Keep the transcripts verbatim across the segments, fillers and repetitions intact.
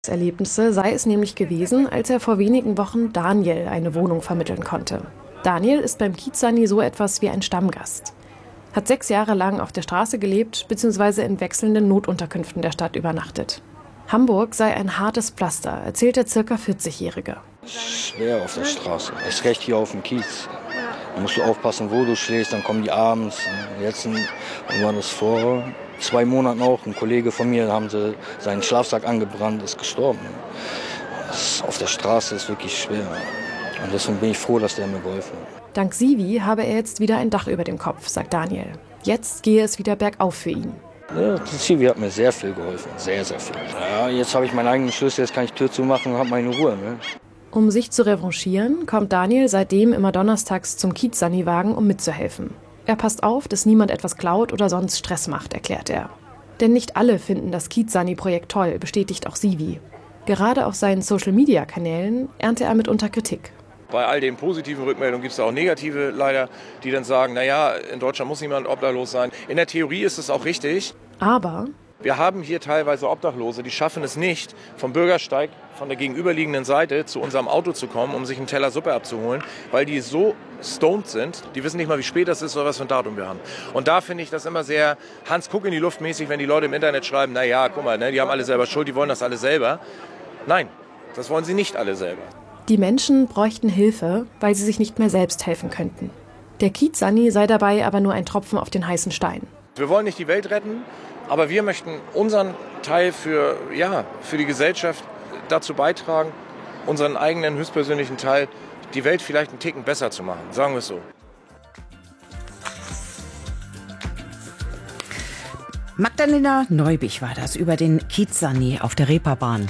Erlebnisse sei es nämlich gewesen, als er vor wenigen Wochen Daniel eine Wohnung vermitteln konnte. Daniel ist beim Kiez-Sani so etwas wie ein Stammgast. Hat sechs Jahre lang auf der Straße gelebt bzw. in wechselnden Notunterkünften der Stadt übernachtet. Hamburg sei ein hartes Pflaster, erzählt der circa vierzigjährige. Schwer auf der Straße, erst recht hier auf dem Kiez. Da musst du aufpassen, wo du schläfst, dann kommen die abends. Jetzt war das vor zwei Monaten auch. Ein Kollege von mir, haben sie seinen Schlafsack angebrannt, ist gestorben. Das auf der Straße ist wirklich schwer. Und deswegen bin ich froh, dass der mir geholfen hat. Dank Sivi habe er jetzt wieder ein Dach über dem Kopf, sagt Daniel. Jetzt gehe es wieder bergauf für ihn. Ja, die Sivi hat mir sehr viel geholfen, sehr, sehr viel. Ja, jetzt habe ich meinen eigenen Schlüssel, jetzt kann ich Tür zumachen und habe meine Ruhe. Ne? Um sich zu revanchieren, kommt Daniel seitdem immer donnerstags zum Kiez-Sani-Wagen, um mitzuhelfen. Er passt auf, dass niemand etwas klaut oder sonst Stress macht, erklärt er. Denn nicht alle finden das Kiez-Sani-Projekt toll, bestätigt auch Sivi. Gerade auf seinen Social-Media-Kanälen ernte er mitunter Kritik. Bei all den positiven Rückmeldungen gibt es auch negative leider, die dann sagen, naja, in Deutschland muss niemand obdachlos sein. In der Theorie ist es auch richtig. Aber wir haben hier teilweise Obdachlose, die schaffen es nicht, vom Bürgersteig von der gegenüberliegenden Seite zu unserem Auto zu kommen, um sich einen Teller Suppe abzuholen, weil die so stoned sind, die wissen nicht mal, wie spät das ist oder was für ein Datum wir haben. Und da finde ich das immer sehr Hans Kuck in die Luft mäßig, wenn die Leute im Internet schreiben, naja, guck mal, ne, die haben alle selber Schuld, die wollen das alle selber. Nein, das wollen sie nicht alle selber. Die Menschen bräuchten Hilfe, weil sie sich nicht mehr selbst helfen könnten. Der Kiez-Sani sei dabei aber nur ein Tropfen auf den heißen Stein. Wir wollen nicht die Welt retten, aber wir möchten unseren Teil für, ja, für die Gesellschaft dazu beitragen, unseren eigenen höchstpersönlichen Teil, die Welt vielleicht einen Ticken besser zu machen. Sagen wir es so. Magdalena Neubich war das über den Kiez-Sani auf der Reeperbahn.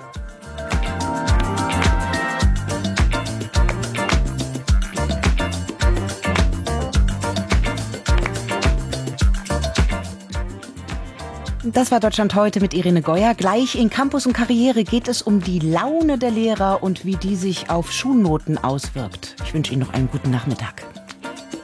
Das war Deutschland heute mit Irene Geuer. Gleich in Campus und Karriere geht es um die Laune der Lehrer und wie die sich auf Schulnoten auswirkt. Ich wünsche Ihnen noch einen guten Nachmittag.